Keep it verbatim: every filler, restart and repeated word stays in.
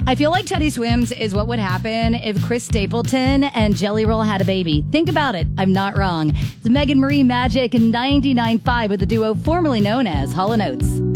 I feel like Teddy Swims is what would happen if Chris Stapleton and Jelly Roll had a baby. Think about it. I'm not wrong. It's Megan Marie Magic and ninety-nine point five with the duo formerly known as Hall and Oates.